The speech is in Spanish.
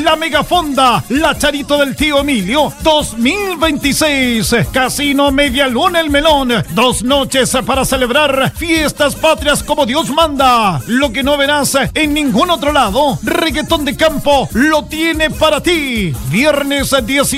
la Megafonda, la Charito del Tío Emilio 2026. Casino Media Luna El Melón. 2 noches para celebrar fiestas patrias como Dios manda. Lo que no verás en ningún otro lado. Reggaetón de campo lo tiene para ti. Viernes 10